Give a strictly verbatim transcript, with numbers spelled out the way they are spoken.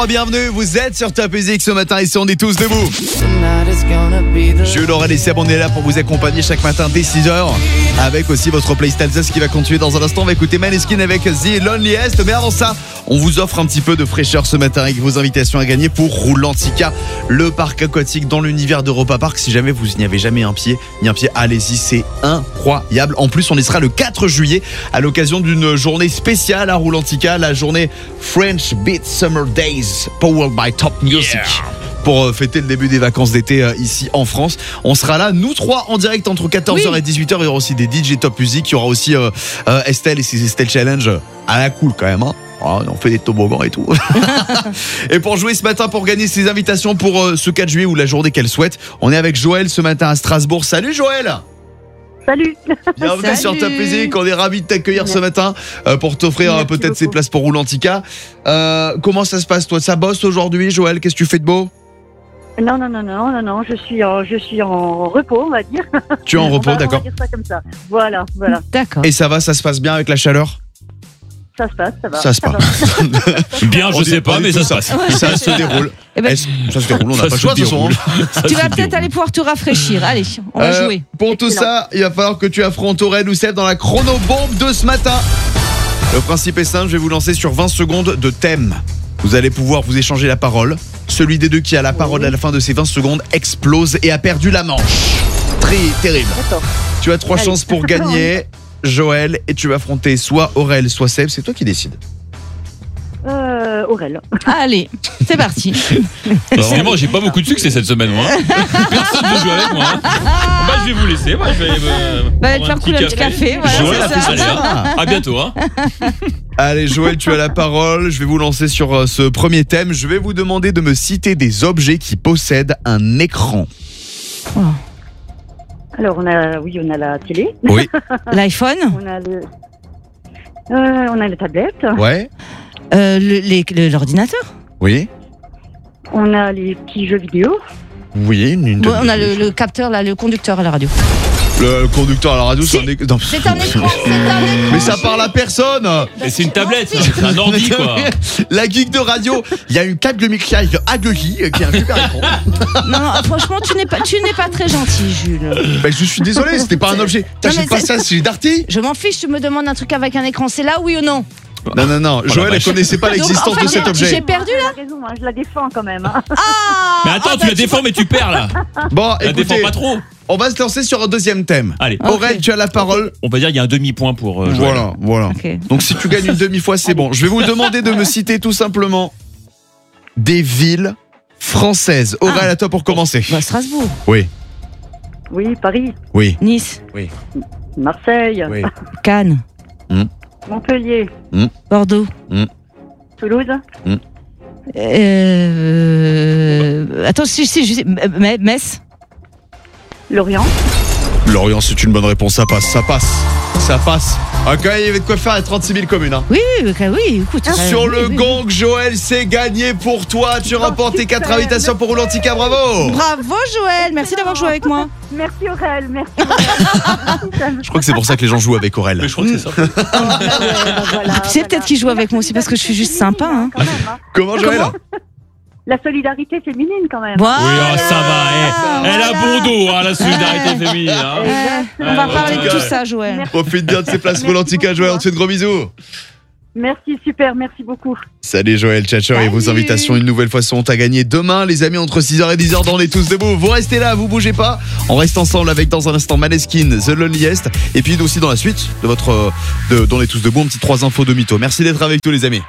Bienvenue, vous êtes sur Top Music ce matin ici on est tous debout. Je Laurel et Seb, on est là pour vous accompagner chaque matin dès six heures avec aussi votre playlist Alsace qui va continuer dans un instant. On va écouter Maneskin avec The Loneliest, mais avant ça on vous offre un petit peu de fraîcheur ce matin avec vos invitations à gagner pour Roulantica, le parc aquatique dans l'univers d'Europa Park. Si jamais vous n'y avez jamais un pied, ni un pied, allez-y, c'est incroyable. En plus on y sera le quatre juillet à l'occasion d'une journée spéciale à Roulantica, la journée French Beat Summer Days powered by Top Music. Yeah. Pour euh, fêter le début des vacances d'été euh, ici en France. On sera là, nous trois, en direct entre quatorze heures oui. et dix-huit heures. Il y aura aussi des D J Top Music. Il y aura aussi euh, euh, Estelle et ses Estelle Challenge à la cool quand même. Hein. Oh, on fait des toboggans et tout. Et pour jouer ce matin, pour gagner ses invitations pour euh, ce quatre juillet ou la journée qu'elle souhaite, on est avec Joël ce matin à Strasbourg. Salut Joël. Salut. Bienvenue Salut. sur Top Music. On est ravis de t'accueillir ce matin euh, pour t'offrir euh, peut-être beaucoup. Ces places pour Roulantica. Euh, comment ça se passe toi? Ça bosse aujourd'hui Joël? Qu'est-ce que tu fais de beau? Non, non, non, non, non, non, je suis en, je suis en repos, on va dire. Tu es en repos, va, d'accord. On va dire ça comme ça. Voilà, voilà. D'accord. Et ça va, ça se passe bien avec la chaleur? Ça se passe, ça va. Ça se passe. Bien, je sais pas, mais ça se passe. Ouais, ça se déroule. Eh ben, ça se déroule, on n'a pas le choix de toute façon. Tu vas peut-être aller pouvoir te rafraîchir. Allez, on va euh, jouer. Pour tout ça, il va falloir que tu affrontes Aurel ou Seb dans la chrono-bombe de ce matin. Le principe est simple, je vais vous lancer sur vingt secondes de thème. Vous allez pouvoir vous échanger la parole. Celui des deux qui a la parole à la fin de ces vingt secondes explose et a perdu la manche. Très terrible. D'accord. Tu as trois Allez. chances pour gagner, Joël, et tu vas affronter soit Aurel, soit Seb. C'est toi qui décides. Euh, Aurel. Allez, c'est parti. Vraiment, j'ai pas beaucoup de succès cette semaine, moi. Personne ne joue avec moi. Hein. Bah, je vais vous laisser. Moi, je vais me. Bah, tu vas couler un petit café. Voilà, Joël a c'est fait ça. ça déjà. À bientôt. Hein. Allez Joël, tu as la parole. Je vais vous lancer sur euh, ce premier thème. Je vais vous demander de me citer des objets qui possèdent un écran. Oh. Alors, on a, oui, on a la télé. Oui. L'iPhone. On a le, euh, on a la tablette. Ouais. Euh, le- les- le- l'ordinateur. Oui. On a les petits jeux vidéo. Oui. Une, une Ouais, on a le, le capteur, là, le conducteur à la radio. Le conducteur à la radio, c'est un C'est- écran. C'est un écran, c'est un écran. Mais ça parle à personne. Et c'est une tablette, c'est un ordi, quoi. La geek de radio, il y a une table de mixage Aguehi qui est un super écran. Non, non, franchement, tu n'es pas, tu n'es pas très gentil, Jules. Ben, je suis désolé, c'était pas un objet. T'achètes mais pas c'est- ça, c'est Darty. Je m'en fiche, tu me demandes un truc avec un écran, c'est là, oui ou non? Non, non, non. Joël, elle vache. connaissait pas Donc, l'existence en fait, de cet j'ai- objet. j'ai perdu là. Tu as raison, hein, je la défends quand même. Hein. Ah. Mais attends, Ah, tu bah, la défends, mais tu perds là. Bon, Tu la défends écoutez, pas trop. on va se lancer sur un deuxième thème. Allez. Ok. Aurel, tu as la parole. On va dire qu'il y a un demi-point pour. Euh, Joël. Voilà, voilà. Ok. Donc si tu gagnes une demi-fois, c'est bon. Je vais vous demander de me citer tout simplement des villes françaises. Aurel, Ah. à toi pour commencer. Bah, Strasbourg, Oui, Oui, Paris, oui, Nice, Marseille, oui. Cannes, Montpellier, Bordeaux. Toulouse. Euh... Attends, si, si, je sais. M- Metz. Lorient. Lorient, c'est une bonne réponse. Ça passe, ça passe, ça passe. Ah, quand même, il y avait de quoi faire à trente-six mille communes. Hein. Oui, oui, oui, oui, écoute. euh, Sur oui, le oui, gong, Joël, c'est gagné pour toi. Tu remportes tes quatre super. invitations pour Roulantica. Bravo. oui. Bravo, Joël. Merci d'avoir joué avec moi. Merci Aurel, merci Aurel. Je crois que c'est pour ça que les gens jouent avec Aurel. Mais je crois que c'est ça. Ouais, bah voilà, C'est peut-être voilà. qu'il joue avec moi aussi parce que je suis juste sympa. Hein. Quand même, hein. Comment, Joël? La solidarité féminine quand même. Voilà. Oui, ah, ça va. eh. Elle a bon dos, hein, la solidarité féminine. Hein. Euh, on va Ouais, parler en de tout tout cas. ça, Joël. Profite bien de ces places Merci Roulantica, beaucoup, Joël. On hein. te fait de gros bisous. Merci, super, merci beaucoup. Salut Joël, ciao ciao. Et vos Salut. invitations une nouvelle fois sont à gagner demain les amis entre six heures et dix heures dans On est tous debout. Vous restez là, vous bougez pas. On reste ensemble avec dans un instant Maneskin, The Loneliest. Et puis aussi dans la suite de votre euh, de, d'On est tous debout, un petit trois infos de mytho. Merci d'être avec nous les amis.